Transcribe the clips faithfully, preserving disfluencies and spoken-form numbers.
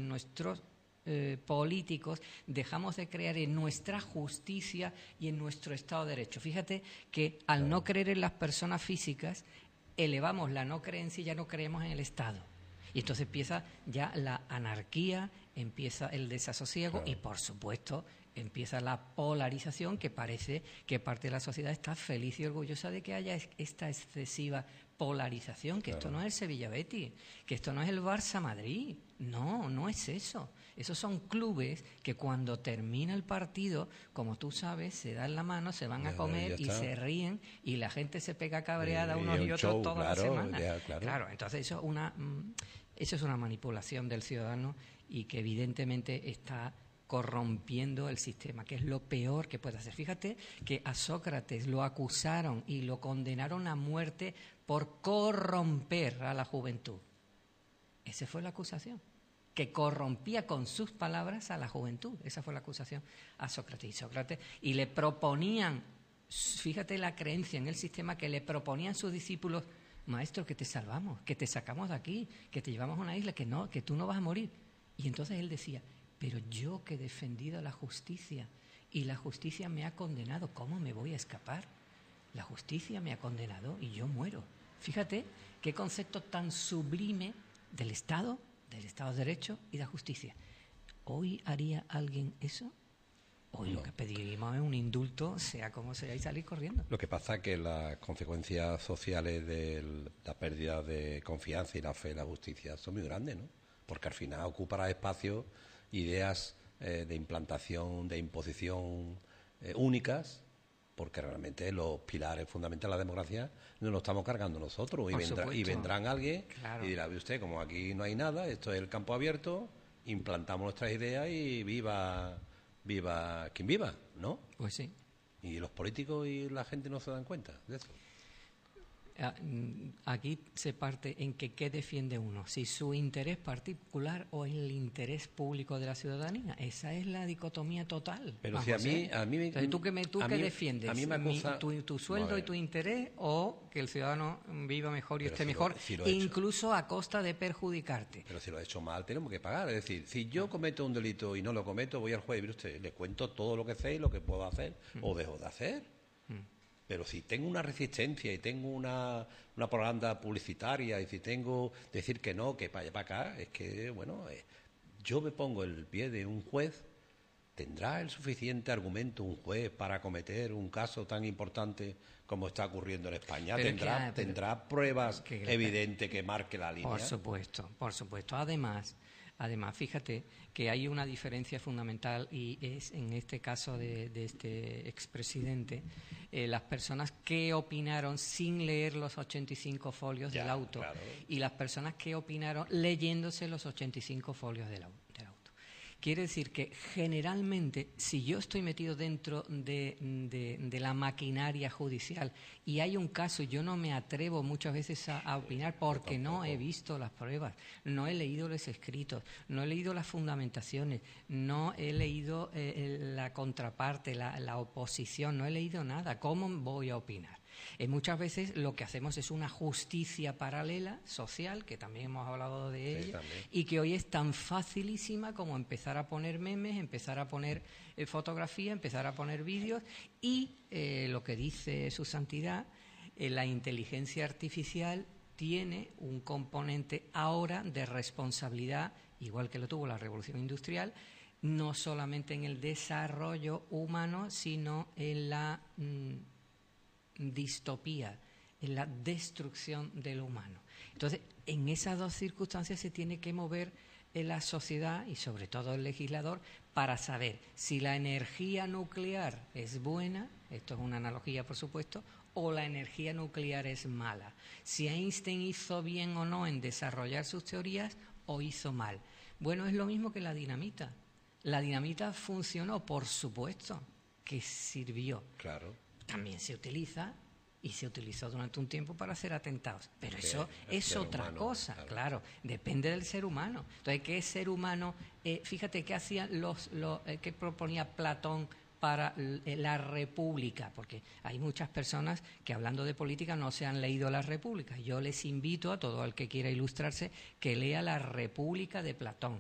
nuestros eh, políticos, dejamos de creer en nuestra justicia y en nuestro Estado de Derecho. Fíjate que al no creer en las personas físicas, elevamos la no creencia y ya no creemos en el Estado. Y entonces empieza ya la anarquía, empieza el desasosiego claro. y, por supuesto, empieza la polarización, que parece que parte de la sociedad está feliz y orgullosa de que haya esta excesiva polarización, que claro. esto no es el Sevilla-Betis, que esto no es el Barça-Madrid. No, no es eso. Esos son clubes que cuando termina el partido, como tú sabes, se dan la mano, se van a comer y se ríen y la gente se pega cabreada y, unos y, y otros show, toda claro, la semana. Ya, claro. claro, entonces eso es una, eso es una manipulación del ciudadano y que evidentemente está corrompiendo el sistema, que es lo peor que puede hacer. Fíjate que a Sócrates lo acusaron y lo condenaron a muerte por corromper a la juventud. Esa fue la acusación, que corrompía con sus palabras a la juventud. Esa fue la acusación a Sócrates. Y Sócrates, y le proponían, fíjate la creencia en el sistema, que le proponían sus discípulos: maestro, que te salvamos, que te sacamos de aquí, que te llevamos a una isla, que no, que tú no vas a morir. Y entonces él decía: pero yo que he defendido la justicia y la justicia me ha condenado, ¿cómo me voy a escapar? La justicia me ha condenado y yo muero. Fíjate qué concepto tan sublime del Estado, del Estado de Derecho y de la justicia. ¿Hoy haría alguien eso? Hoy no. Lo que pediríamos es un indulto, sea como sea, y salir corriendo. Lo que pasa es que las consecuencias sociales de la pérdida de confianza y la fe en la justicia son muy grandes, ¿no? Porque al final ocupará espacios, ideas eh, de implantación, de imposición eh, únicas, porque realmente los pilares fundamentales de la democracia nos los estamos cargando nosotros y, vendrá, y vendrán alguien claro. y dirá: ve usted, como aquí no hay nada, esto es el campo abierto, implantamos nuestras ideas y viva viva quien viva, ¿no? Pues sí. Y los políticos y la gente no se dan cuenta de eso. Aquí se parte en que qué defiende uno, si su interés particular o el interés público de la ciudadanía. Esa es la dicotomía total. Pero si a mí, a mí me, Entonces, ¿tú qué, me, tú qué mí, defiendes? A mí me acusa, Mi, tu, ¿Tu sueldo y tu interés o que el ciudadano viva mejor y pero esté si mejor, lo, si lo incluso hecho, a costa de perjudicarte? Pero si lo he hecho mal, tenemos que pagar. Es decir, si yo cometo un delito y no lo cometo, voy al juez y mire usted, le cuento todo lo que sé y lo que puedo hacer mm. o dejo de hacer. Mm. Pero si tengo una resistencia y tengo una, una propaganda publicitaria y si tengo decir que no, que para allá para acá, es que, bueno, eh, yo me pongo el pie de un juez. ¿Tendrá el suficiente argumento un juez para cometer un caso tan importante como está ocurriendo en España? Pero ¿Tendrá, que, pero, ¿tendrá pruebas que, evidentes que marque la línea? Por supuesto, por supuesto. Además, además, fíjate que hay una diferencia fundamental y es en este caso de, de este expresidente, eh, las personas que opinaron sin leer los ochenta y cinco folios ya, del auto claro. y las personas que opinaron leyéndose los ochenta y cinco folios del auto. Quiere decir que generalmente, si yo estoy metido dentro de, de, de la maquinaria judicial y hay un caso y yo no me atrevo muchas veces a, a opinar porque no he visto las pruebas, no he leído los escritos, no he leído las fundamentaciones, no he leído eh, la contraparte, la, la oposición, no he leído nada, ¿cómo voy a opinar? Eh, muchas veces lo que hacemos es una justicia paralela, social, que también hemos hablado de sí, ella, también. y que hoy es tan facilísima como empezar a poner memes, empezar a poner eh, fotografía, empezar a poner vídeos y eh, lo que dice su santidad, eh, la inteligencia artificial tiene un componente ahora de responsabilidad, igual que lo tuvo la revolución industrial, no solamente en el desarrollo humano, sino en la mmm, distopía, en la destrucción de lo humano. Entonces, en esas dos circunstancias se tiene que mover en la sociedad y sobre todo el legislador para saber si la energía nuclear es buena, esto es una analogía por supuesto, o la energía nuclear es mala. Si Einstein hizo bien o no en desarrollar sus teorías o hizo mal. Bueno, es lo mismo que la dinamita. La dinamita funcionó, por supuesto, que sirvió. Claro. También se utiliza y se utilizó durante un tiempo para hacer atentados. Pero Porque eso es otra humano, cosa, claro. claro. Depende del ser humano. Entonces, ¿qué ser humano? Eh, fíjate, ¿qué hacían los, los eh, qué proponía Platón para la República? Porque hay muchas personas que hablando de política no se han leído la República. Yo les invito a todo el que quiera ilustrarse que lea la República de Platón.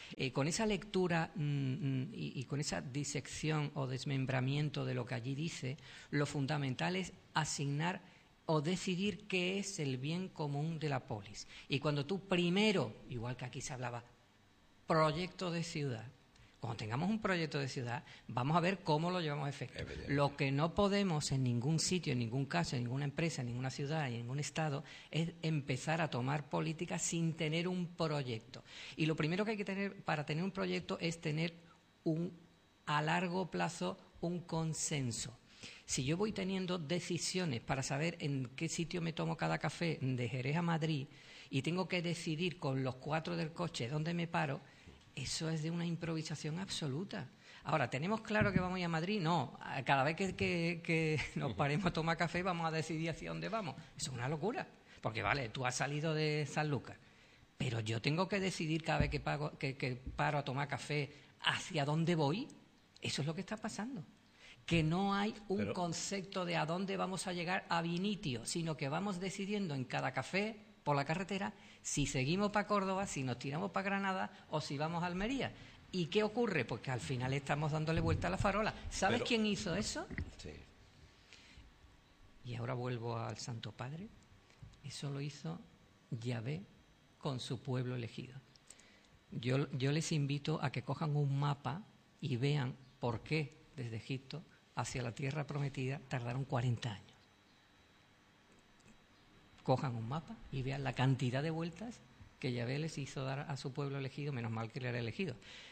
Eh, con esa lectura mmm, y, y con esa disección o desmembramiento de lo que allí dice, lo fundamental es asignar o decidir qué es el bien común de la polis. Y cuando tú primero, igual que aquí se hablaba, proyecto de ciudad, cuando tengamos un proyecto de ciudad, vamos a ver cómo lo llevamos a efecto. Lo que no podemos en ningún sitio, en ningún caso, en ninguna empresa, en ninguna ciudad, en ningún estado, es empezar a tomar políticas sin tener un proyecto. Y lo primero que hay que tener para tener un proyecto es tener un, a largo plazo un consenso. Si yo voy teniendo decisiones para saber en qué sitio me tomo cada café de Jerez a Madrid y tengo que decidir con los cuatro del coche dónde me paro, eso es de una improvisación absoluta. Ahora, ¿tenemos claro que vamos a ir a Madrid? No, cada vez que, que, que nos paremos a tomar café vamos a decidir hacia dónde vamos. Eso es una locura, porque vale, tú has salido de San Lucas, pero yo tengo que decidir cada vez que, pago, que, que paro a tomar café hacia dónde voy. Eso es lo que está pasando. Que no hay un Pero... concepto de a dónde vamos a llegar a Vinitio, sino que vamos decidiendo en cada café por la carretera si seguimos para Córdoba, si nos tiramos para Granada o si vamos a Almería. ¿Y qué ocurre? Pues que al final estamos dándole vuelta a la farola. ¿Sabes Pero... quién hizo eso? Sí. Y ahora vuelvo al Santo Padre. Eso lo hizo Yahvé con su pueblo elegido. Yo, yo les invito a que cojan un mapa y vean por qué desde Egipto hacia la tierra prometida tardaron cuarenta años. Cojan un mapa y vean la cantidad de vueltas que Yahvé les hizo dar a su pueblo elegido, menos mal que él era elegido,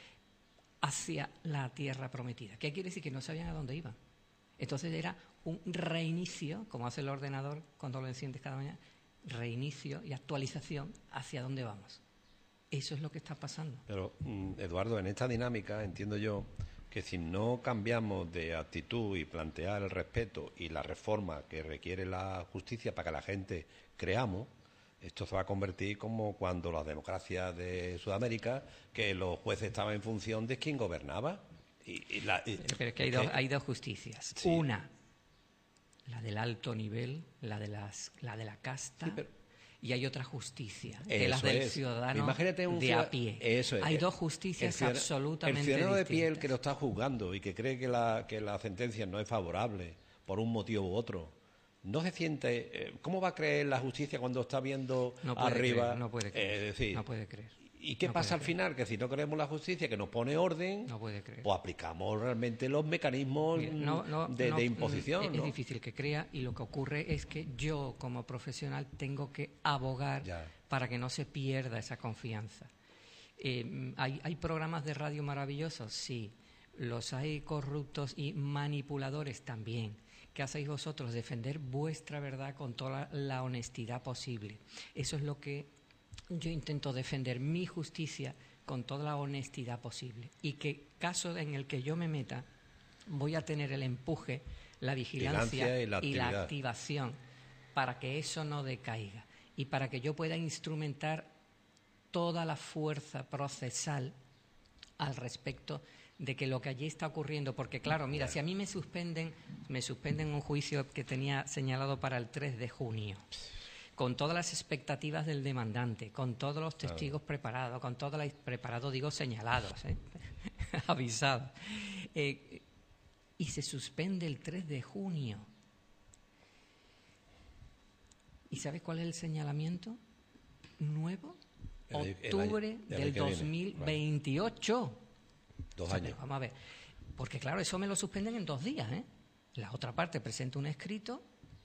hacia la tierra prometida. ¿Qué quiere decir? Que no sabían a dónde iban. Entonces era un reinicio, como hace el ordenador cuando lo enciendes cada mañana, reinicio y actualización hacia dónde vamos. Eso es lo que está pasando. Pero, Eduardo, en esta dinámica entiendo yo que si no cambiamos de actitud y plantear el respeto y la reforma que requiere la justicia para que la gente creamos, esto se va a convertir como cuando las democracias de Sudamérica, que los jueces estaban en función de quién gobernaba. Y, y la, y, Pero es que hay, dos, hay dos justicias. Sí. Una, la del alto nivel, la de, las, la de la casta. Sí, pero... Y hay otra justicia, que es la del es. ciudadano Imagínate un de ciudad... a pie. Eso es. Hay dos justicias el ciudad... absolutamente distintas. El ciudadano distintas. de pie, el que lo está juzgando y que cree que la, que la sentencia no es favorable por un motivo u otro, no se siente... Eh, ¿Cómo va a creer la justicia cuando está viendo no puede arriba? Creer, no puede creer. Eh, es decir, no puede creer. ¿Y qué no pasa al final? Que si no queremos la justicia que nos pone orden, no puede creer. pues aplicamos realmente los mecanismos Mira, no, no, de, no, de imposición. Es, ¿no? es difícil que crea y lo que ocurre es que yo como profesional tengo que abogar ya. para que no se pierda esa confianza. Eh, ¿hay, ¿Hay programas de radio maravillosos? Sí. ¿Los hay corruptos y manipuladores? También. ¿Qué hacéis vosotros? Defender vuestra verdad con toda la honestidad posible. Eso es lo que yo intento defender, mi justicia con toda la honestidad posible. Y que caso en el que yo me meta, voy a tener el empuje, la vigilancia y la, y la activación para que eso no decaiga y para que yo pueda instrumentar toda la fuerza procesal al respecto de que lo que allí está ocurriendo, porque claro, mira, si a mí me suspenden, me suspenden un juicio que tenía señalado para el tres de junio, con todas las expectativas del demandante, con todos los testigos claro. preparados, con todos los preparados, digo, señalados, ¿eh? avisados, eh, y se suspende el tres de junio. ¿Y sabes cuál es el señalamiento nuevo? El, Octubre el año, del dos mil veintiocho. Vale. Dos o sea, años. Vamos a ver. Porque claro, eso me lo suspenden en dos días, ¿eh? La otra parte presenta un escrito.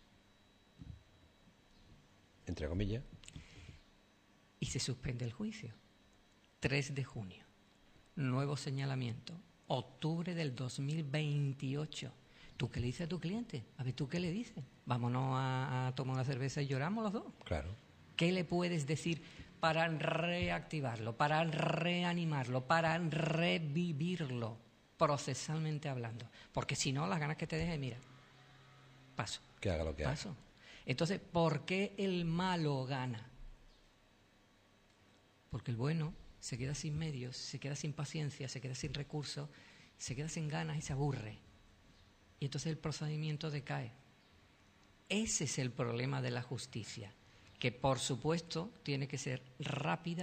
Entre comillas. Y se suspende el juicio. tres de junio. Nuevo señalamiento. Octubre del dos mil veintiocho. ¿Tú qué le dices a tu cliente? A ver, ¿tú qué le dices? Vámonos a, a tomar una cerveza y lloramos los dos. Claro. ¿Qué le puedes decir para reactivarlo, para reanimarlo, para revivirlo, procesalmente hablando? Porque si no, las ganas que te deje, mira, paso. Que haga lo que paso. haga. Entonces, ¿por qué el malo gana? Porque el bueno se queda sin medios, se queda sin paciencia, se queda sin recursos, se queda sin ganas y se aburre. Y entonces el procedimiento decae. Ese es el problema de la justicia, que por supuesto tiene que ser rápida,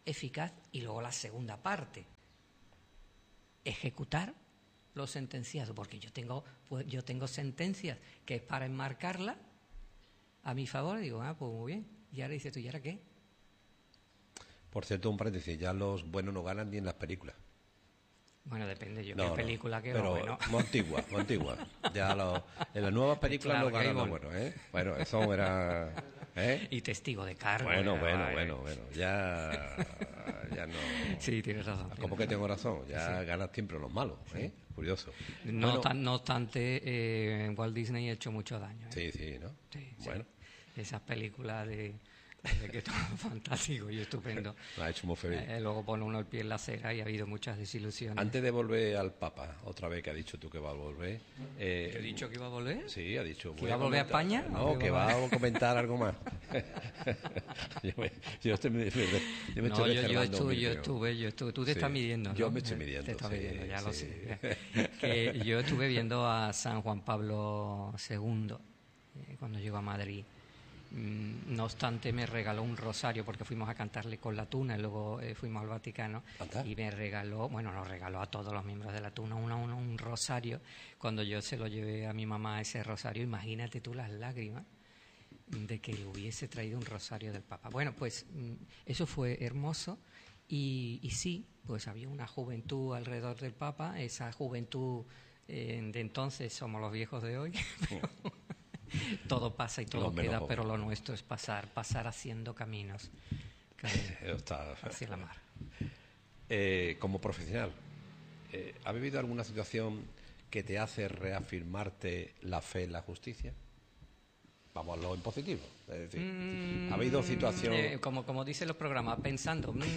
eficaz. Y luego la segunda parte, ejecutar lo sentenciado, porque yo tengo, pues, yo tengo sentencias que es para enmarcarla a mi favor, y digo, ah, pues muy bien. Y ahora dices tú, ¿y ahora qué? Por cierto, un paréntesis, ya los buenos no ganan ni en las películas. Bueno, depende yo No, qué película no, que pero bueno. muy antigua, muy antigua. Ya lo, en las nuevas películas Claro no que hay ganan los bueno. buenos, ¿eh? Bueno, eso era... ¿eh? Y testigo de cargo. Bueno, era, bueno, vale. bueno, bueno, ya, ya no... Sí, tienes razón. ¿Cómo que tengo razón? Ya ganan siempre los malos, ¿eh? Curioso. No, Bueno, tan- no obstante, eh, Walt Disney ha hecho mucho daño. ¿eh? sí, sí, ¿no? Sí, sí. Bueno, Esas películas de, de que todo es fantástico y estupendo. lo ha hecho muy feliz. Eh, luego pone uno el pie en la acera y ha habido muchas desilusiones. Antes de volver al Papa, otra vez que ha dicho tú que va a volver... eh, ¿He dicho que iba a volver? Sí, ha dicho... ¿Que voy iba a volver a comentar- España? No, ¿O que que va va a comentar algo más. yo, me, yo estoy, me, yo me No, estoy yo, yo reservando estuve, mi yo creo. estuve, yo estuve. Tú te Sí, estás midiendo, ¿no? yo me estoy Eh, midiendo, Te estás sí, midiendo, ya lo sí. sé. Que yo estuve viendo a San Juan Pablo segundo eh, cuando llegó a Madrid. Mm, No obstante, me regaló un rosario porque fuimos a cantarle con la Tuna y luego eh, fuimos al Vaticano. Anda. Y me regaló, bueno, nos regaló a todos los miembros de la Tuna una, una- un rosario. Cuando yo se lo llevé a mi mamá ese rosario, imagínate tú las lágrimas de que le hubiese traído un rosario del Papa. Bueno, pues mm, eso fue hermoso y, y sí, pues había una juventud alrededor del Papa, esa juventud eh, de entonces somos los viejos de hoy. Todo pasa y todo Los menos queda, jóvenes. pero lo nuestro es pasar, pasar haciendo caminos, caminos Eso está- hacia la mar. Eh, como profesional, eh, ¿ha vivido alguna situación que te hace reafirmarte la fe en la justicia? Vamos a lo en positivo. Es decir, ¿ha habido situación... Eh, como, como dicen los programas, pensando, mm,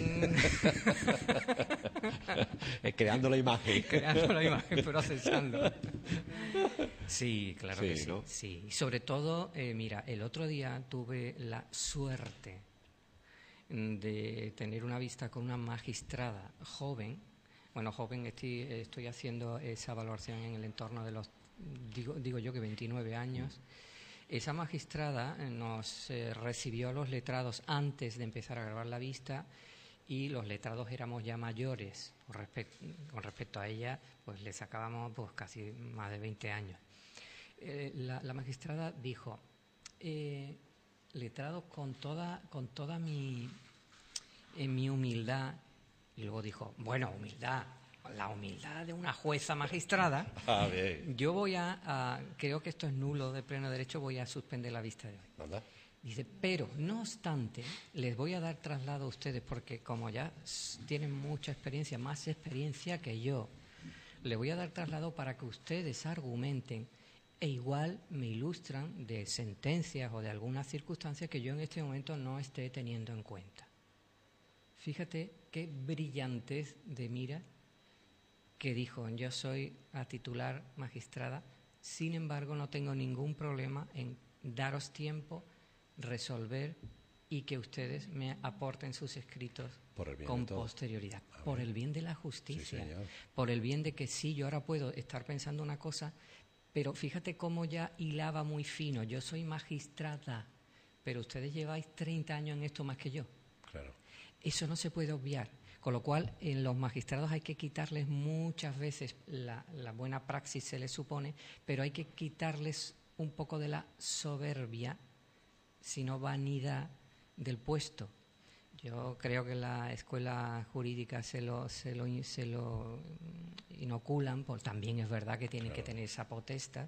eh, creando la imagen? creando la imagen, procesando. Sí, claro Sí, que sí. ¿no? Sí. Y sobre todo, eh, mira, el otro día tuve la suerte de tener una vista con una magistrada joven. Bueno, joven, estoy, estoy haciendo esa valoración en el entorno de los, digo, digo yo que veintinueve años. Esa magistrada nos eh, recibió a los letrados antes de empezar a grabar la vista y los letrados éramos ya mayores. Con, respect, con respecto a ella, pues le sacábamos pues, casi más de veinte años. Eh, la, la magistrada dijo, eh, letrado, con toda, con toda mi, eh, mi humildad, y luego dijo, bueno, humildad, la humildad de una jueza magistrada, Ah, bien. yo voy a, a, creo que esto es nulo de pleno derecho, voy a suspender la vista de hoy. Anda. Dice, pero no obstante, les voy a dar traslado a ustedes porque como ya s- tienen mucha experiencia, más experiencia que yo, les voy a dar traslado para que ustedes argumenten e igual me ilustran de sentencias o de algunas circunstancias que yo en este momento no esté teniendo en cuenta. Fíjate qué brillantez de mira que dijo, yo soy a titular magistrada, sin embargo no tengo ningún problema en daros tiempo, resolver y que ustedes me aporten sus escritos Por el bien con de todos. posterioridad, Ah, por bien. el bien de la Sí, justicia, señor. por el bien de que sí, yo ahora puedo estar pensando una cosa, pero fíjate cómo ya hilaba muy fino, yo soy magistrada, pero ustedes lleváis treinta años en esto más que yo. Claro. Eso no se puede obviar. Con lo cual, en los magistrados hay que quitarles muchas veces la, la buena praxis, se les supone, pero hay que quitarles un poco de la soberbia, sino vanidad del puesto. Yo creo que la escuela jurídica se lo, se lo, se lo inoculan, pues también es verdad que tienen Claro. que tener esa potestad,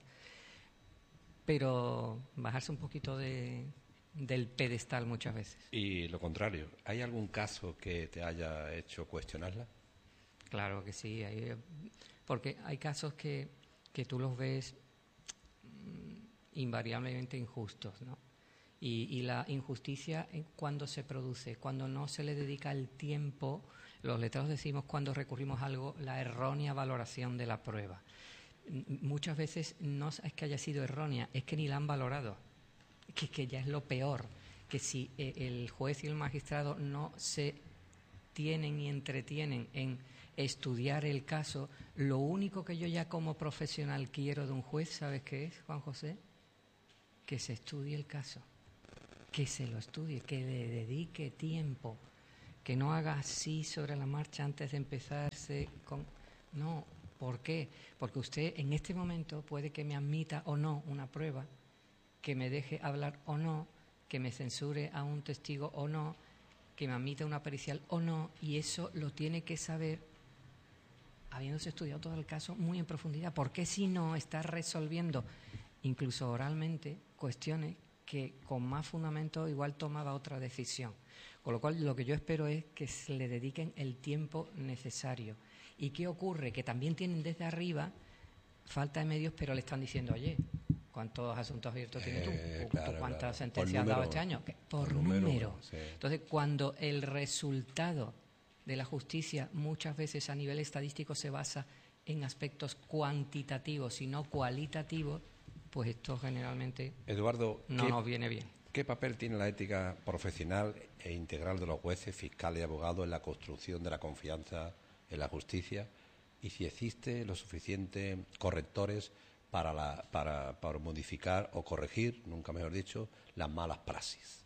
pero bajarse un poquito de, del pedestal muchas veces. Y lo contrario, ¿hay algún caso que te haya hecho cuestionarla? Claro que sí, hay, porque hay casos que, que tú los ves mm, invariablemente injustos, ¿no? Y, y la injusticia, eh, ¿cuándo se produce? Cuando no se le dedica el tiempo, los letrados decimos cuando recurrimos a algo, la errónea valoración de la prueba. M- Muchas veces no es que haya sido errónea, es que ni la han valorado, que, que ya es lo peor, que si eh, el juez y el magistrado no se tienen y entretienen en estudiar el caso, lo único que yo ya como profesional quiero de un juez, ¿sabes qué es, Juan José? Que se estudie el caso, que se lo estudie, que le dedique tiempo, que no haga así sobre la marcha antes de empezarse con... No, ¿por qué? Porque usted en este momento puede que me admita o no una prueba, que me deje hablar o no, que me censure a un testigo o no, que me admita una pericial o no, y eso lo tiene que saber habiéndose estudiado todo el caso muy en profundidad. Porque si no está resolviendo, incluso oralmente, cuestiones que con más fundamento igual tomaba otra decisión. Con lo cual, lo que yo espero es que se le dediquen el tiempo necesario. ¿Y qué ocurre? Que también tienen desde arriba falta de medios, pero le están diciendo, oye, ¿cuántos asuntos abiertos tienes tú? Eh, claro, ¿Cuántas claro. sentencias has dado este año? Por, por número. número. Sí. Entonces, cuando el resultado de la justicia muchas veces a nivel estadístico se basa en aspectos cuantitativos y no cualitativos, pues esto generalmente Eduardo, no nos viene bien. ¿Qué papel tiene la ética profesional e integral de los jueces, fiscales y abogados en la construcción de la confianza en la justicia? Y si existe los suficientes correctores para, la, para, para modificar o corregir, nunca mejor dicho, las malas praxis.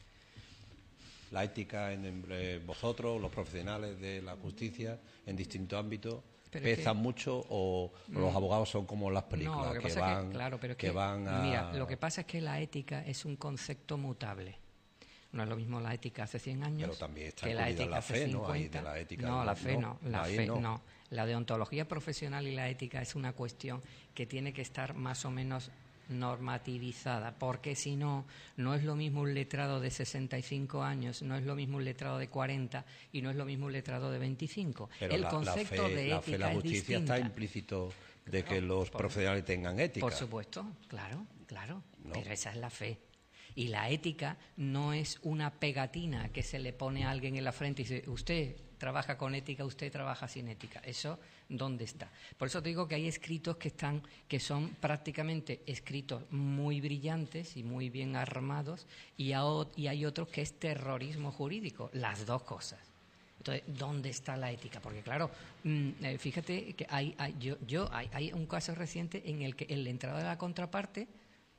La ética en, en vosotros, los profesionales de la justicia, en distintos ámbitos, pero ¿pesan que, mucho o no, los abogados son como las películas no, lo que, que pasa van, que, claro, pero que que, van a... Mira, lo que pasa es que la ética es un concepto mutable. No es lo mismo la ética hace cien años pero también está que la ética la hace fe, cincuenta. ¿no? Ahí de la ética, no, la fe no, no la ahí fe no. no. La deontología profesional y la ética es una cuestión que tiene que estar más o menos normativizada, porque si no, no es lo mismo un letrado de sesenta y cinco años, no es lo mismo un letrado de cuarenta y no es lo mismo un letrado de veinticinco. Pero el la, concepto la fe, de la ética fe, la es justicia distinta. está implícito de que No, los por, profesionales tengan ética. Por supuesto, claro, claro, no. Pero esa es la fe. Y la ética no es una pegatina que se le pone a alguien en la frente y dice, usted trabaja con ética, usted trabaja sin ética. Eso, ¿dónde está? Por eso te digo que hay escritos que están, que son prácticamente escritos muy brillantes y muy bien armados, y, a, y hay otros que es terrorismo jurídico, las dos cosas. Entonces, ¿dónde está la ética? Porque claro, fíjate que hay, hay yo, yo hay, hay un caso reciente en el que el entrada de la contraparte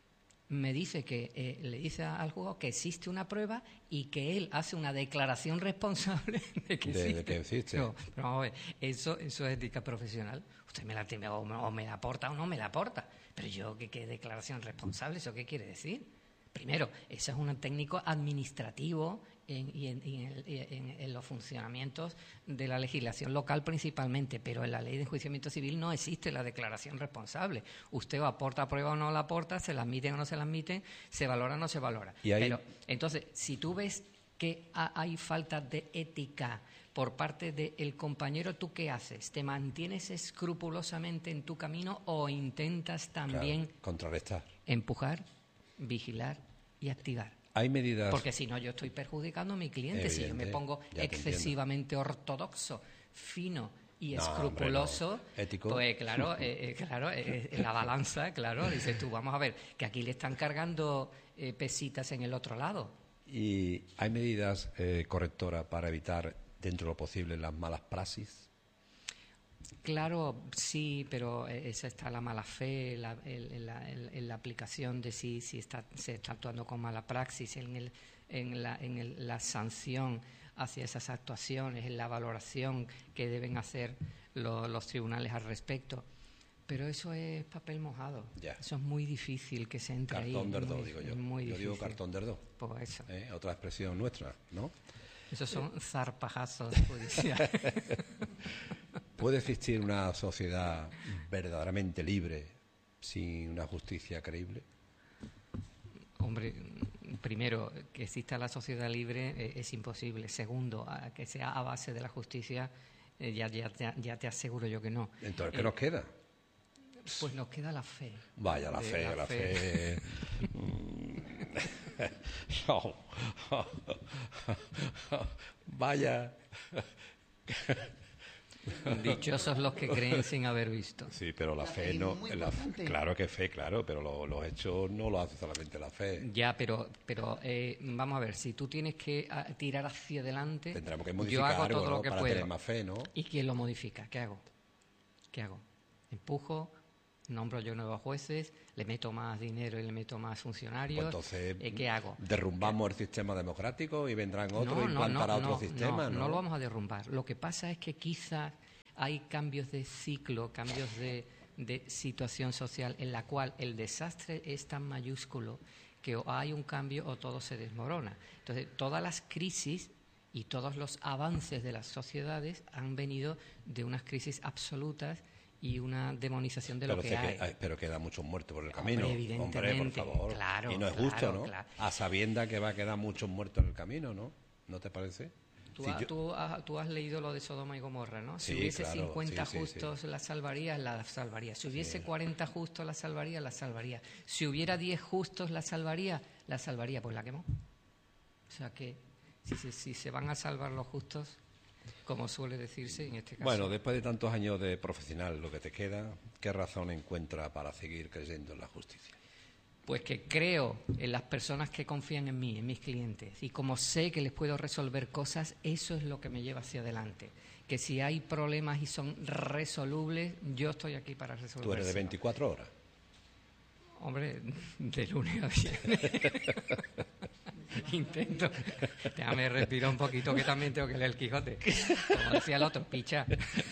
me dice que eh, le dice al juzgado que existe una prueba y que él hace una declaración responsable de que de, existe. De que existe. No, pero vamos a ver, eso, eso es ética profesional. Usted me la tiene, o, o me la aporta o no me la aporta. Pero yo, ¿qué, qué declaración responsable? ¿Eso qué quiere decir? Primero, eso es un técnico administrativo en, y en, en, en, en los funcionamientos de la legislación local principalmente, pero en la ley de enjuiciamiento civil no existe la declaración responsable. Usted o aporta prueba o no la aporta, se la admiten o no se la admiten, se valora o no se valora. ¿Y ahí? Pero entonces, si tú ves que hay falta de ética por parte del compañero, ¿tú qué haces? ¿Te mantienes escrupulosamente en tu camino o intentas también claro, contrarrestar, empujar, vigilar y activar? Hay medidas... Porque si no, yo estoy perjudicando a mi cliente. Evidente, si yo me pongo excesivamente ortodoxo, fino y no, escrupuloso, hombre, no. Ético. Pues claro, eh, eh, claro eh, la balanza, claro, dices tú, vamos a ver, que aquí le están cargando eh, pesitas en el otro lado. ¿Y hay medidas eh, correctoras para evitar, dentro de lo posible, las malas praxis? Claro, sí, pero esa está la mala fe, la, el, la, el, en la aplicación de si, si está, se está actuando con mala praxis, en, el, en, la, en el, la sanción hacia esas actuaciones, en la valoración que deben hacer lo, los tribunales al respecto. Pero eso es papel mojado. Ya. Eso es muy difícil que se entre cartón ahí. Cartón de dos, digo yo. Muy yo difícil. digo cartón de dos. Pues eso. ¿Eh? Otra expresión nuestra, ¿no? Esos son eh. zarpajazos judiciales. ¿Puede existir una sociedad verdaderamente libre sin una justicia creíble? Hombre, primero, que exista la sociedad libre eh, es imposible. Segundo, a que sea a base de la justicia, eh, ya, ya, ya, ya te aseguro yo que no. Entonces, ¿qué eh, nos queda? Pues nos queda la fe. Vaya, la fe, la, la fe. fe. no. Vaya. Dichosos los que creen sin haber visto. Sí, pero la, la fe, fe no... La, claro que fe, claro, pero lo, los hechos no lo hace solamente la fe. Ya, pero pero eh, vamos a ver, si tú tienes que a, tirar hacia adelante... Tendremos que modificar yo hago todo algo, ¿no? lo que para puedo. tener más fe, ¿no? ¿Y quién lo modifica? ¿Qué hago? ¿Qué hago? ¿Empujo? nombro yo nuevos jueces, le meto más dinero y le meto más funcionarios. Pues entonces, eh, ¿qué hago? derrumbamos el sistema democrático y vendrán otros no, y no, implantará no, otro no, sistema, no, ¿no? no lo vamos a derrumbar. Lo que pasa es que quizás hay cambios de ciclo, cambios de, de situación social en la cual el desastre es tan mayúsculo que o hay un cambio o todo se desmorona. Entonces, todas las crisis y todos los avances de las sociedades han venido de unas crisis absolutas y una demonización de pero lo que sé hay. Que, pero quedan muchos muertos por el Hombre, camino. evidentemente, Hombre, por favor. claro, y no es claro, justo, ¿no? claro. A sabiendas que va a quedar muchos muertos en el camino, ¿no? ¿No te parece? Tú, Si ha- yo- tú has, tú has leído lo de Sodoma y Gomorra, ¿no? Si Sí, hubiese claro, cincuenta sí, sí, justos, sí. la salvaría, la salvaría. Si hubiese Sí. cuarenta justos, la salvaría, la salvaría. Si hubiera diez justos, la salvaría, la salvaría. Pues la quemó. O sea que si, se- si se van a salvar los justos, como suele decirse en este caso. Bueno, después de tantos años de profesional, lo que te queda, ¿qué razón encuentra para seguir creyendo en la justicia? Pues que creo en las personas que confían en mí, en mis clientes, y como sé que les puedo resolver cosas, eso es lo que me lleva hacia adelante. Que si hay problemas y son resolubles, yo estoy aquí para resolverlos. Tú eres de veinticuatro horas. Hombre, de lunes a viernes. Intento. Déjame respirar un poquito, que también tengo que leer el Quijote. Como decía el otro, picha.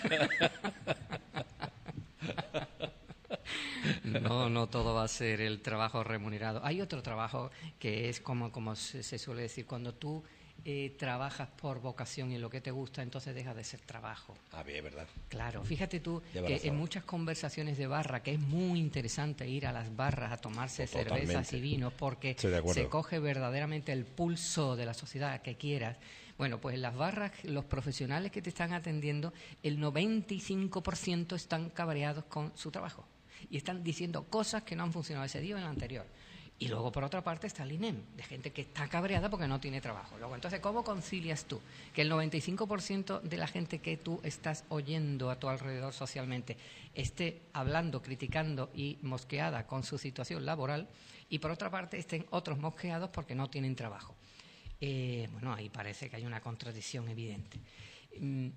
No, no todo va a ser el trabajo remunerado. Hay otro trabajo que es como, como se, se suele decir, cuando tú eh, trabajas por vocación y en lo que te gusta, entonces deja de ser trabajo. Ah, bien, ¿verdad? Claro, fíjate tú Lleva que razón. en muchas conversaciones de barra, que es muy interesante ir a las barras a tomarse Totalmente. cervezas y vinos, porque Estoy de acuerdo. se coge verdaderamente el pulso de la sociedad que quieras. Bueno, pues en las barras, los profesionales que te están atendiendo, el noventa y cinco por ciento están cabreados con su trabajo y están diciendo cosas que no han funcionado ese día o en el anterior. Y luego, por otra parte, está el I N E M, de gente que está cabreada porque no tiene trabajo. Luego, entonces, ¿cómo concilias tú que el noventa y cinco por ciento de la gente que tú estás oyendo a tu alrededor socialmente esté hablando, criticando y mosqueada con su situación laboral, y por otra parte estén otros mosqueados porque no tienen trabajo? Eh, bueno, ahí parece que hay una contradicción evidente. Mm,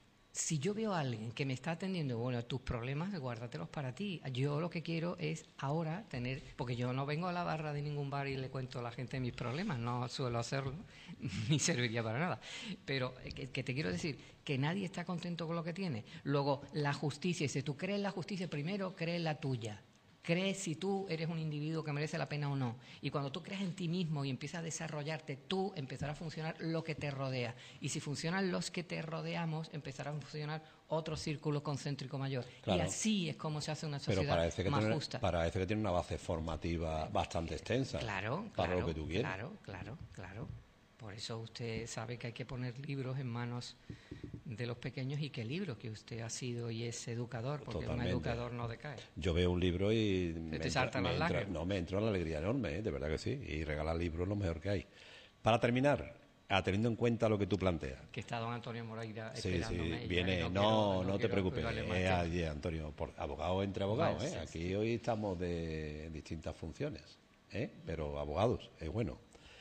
Si yo veo a alguien que me está atendiendo, bueno, tus problemas, guárdatelos para ti. Yo lo que quiero es ahora tener, porque yo no vengo a la barra de ningún bar y le cuento a la gente mis problemas, no suelo hacerlo, ni serviría para nada. Pero eh, que, que te quiero decir que nadie está contento con lo que tiene. Luego, la justicia, si tú crees en la justicia, primero crees en la tuya. Crees si tú eres un individuo que merece la pena o no. Y cuando tú crees en ti mismo y empiezas a desarrollarte, tú empezará a funcionar lo que te rodea. Y si funcionan los que te rodeamos, empezará a funcionar otro círculo concéntrico mayor. Claro. Y así es como se hace una Pero sociedad parece que, más tiene, justa. parece que tiene una base formativa bastante extensa. Claro, para claro, lo que tú quieres. claro, claro, claro. Por eso usted sabe que hay que poner libros en manos de los pequeños y qué libro, que usted ha sido y es educador, porque Totalmente. un educador no decae. Yo veo un libro y me te entra, saltan me las entra- lágrimas. no, me entra una alegría enorme, ¿eh? De verdad que sí. Y regalar libros es lo mejor que hay. Para terminar, ah, teniendo en cuenta lo que tú planteas. Que está don Antonio Moreira Sí, sí, esperándome. y viene. no No, quiero- no, te quiero preocupes. privarle más Es tiempo. allí, Antonio, por, abogado entre abogados. Bueno, ¿eh? sí, Aquí hoy estamos de distintas funciones, ¿eh? Pero abogados, es bueno.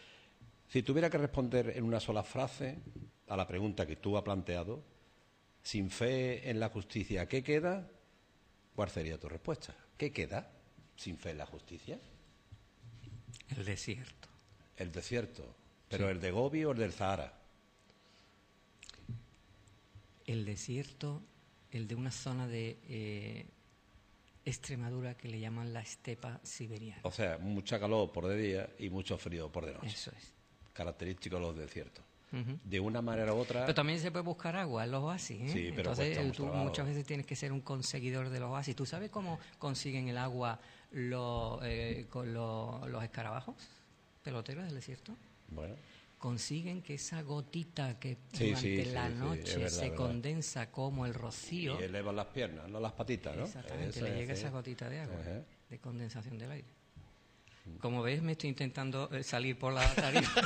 Si tuviera que responder en una sola frase a la pregunta que tú has planteado, sin fe en la justicia, ¿qué queda? ¿Cuál sería tu respuesta? ¿Qué queda sin fe en la justicia? El desierto. El desierto. ¿Pero el de Gobi o el del Sahara? El desierto, el de una zona de eh, Extremadura que le llaman la estepa siberiana. O sea, mucha calor por de día y mucho frío por de noche. Eso es. Característico de los desiertos. Ujú. De una manera u otra... Pero también se puede buscar agua en los oasis, ¿eh? Sí, pero Entonces cuesta mucho tú trabajo. muchas veces tienes que ser un conseguidor de los oasis. ¿Tú sabes cómo consiguen el agua los, eh, con los, los escarabajos peloteros del desierto? Bueno, Consiguen que esa gotita que Sí, durante sí, la sí, sí, noche es verdad, se verdad. condensa como el rocío. y elevan las piernas, no las patitas, ¿no? Exactamente, Eso le es, llega sí. esa gotita de agua, Ajá. de condensación del aire. Como ves, me estoy intentando eh, salir por la tarifa.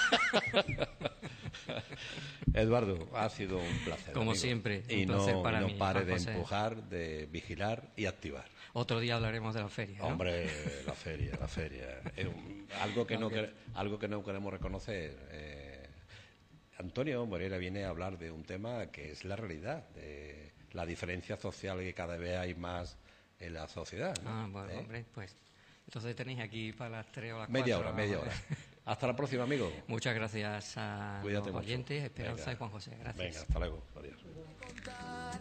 Eduardo, ha sido un placer. Como amigo. siempre, un y placer no, para y no mí, pare Juan de José. empujar, de vigilar y activar. Otro día hablaremos de la feria, ¿no? Hombre, la feria, la feria. Es un- algo, que no, Ok. quer- algo que no queremos reconocer. Eh, Antonio Moreira viene a hablar de un tema que es la realidad, de la diferencia social que cada vez hay más en la sociedad, ¿no? Ah, bueno, ¿Eh? hombre, pues entonces tenéis aquí para las tres o las Media cuatro, hora, media hora. Hasta la próxima, amigo. Muchas gracias a Cuídate los mucho. oyentes, Esperanza Venga. y Juan José. Gracias. Venga, hasta luego. Adiós.